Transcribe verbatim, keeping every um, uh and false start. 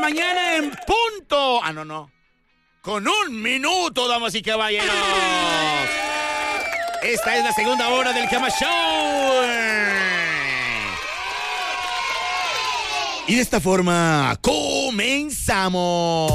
mañana en punto. Ah, no, no. Con un minuto, damas y caballeros. Esta es la segunda hora del Cama Show. Y de esta forma comenzamos.